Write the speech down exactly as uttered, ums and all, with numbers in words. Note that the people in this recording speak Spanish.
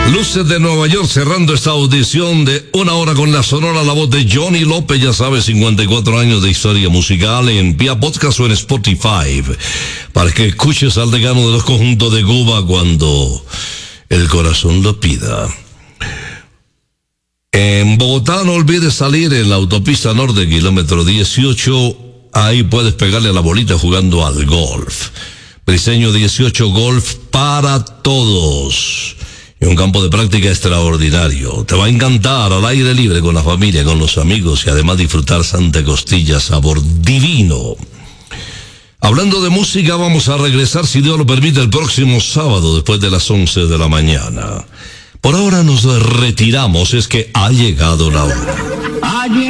Luces de Nueva York cerrando esta audición de una hora con la sonora, la voz de Johnny López, ya sabes, cincuenta y cuatro años de historia musical en Vía Podcast o en Spotify, para que escuches al decano de los conjuntos de Cuba cuando el corazón lo pida. En Bogotá no olvides salir en la autopista norte, kilómetro dieciocho, ahí puedes pegarle a la bolita jugando al golf. Briseño dieciocho Golf para todos. Y un campo de práctica extraordinario. Te va a encantar, al aire libre, con la familia, con los amigos y además disfrutar Santa Costilla, sabor divino. Hablando de música, vamos a regresar, si Dios lo permite, el próximo sábado después de las once de la mañana. Por ahora nos retiramos, es que ha llegado la hora.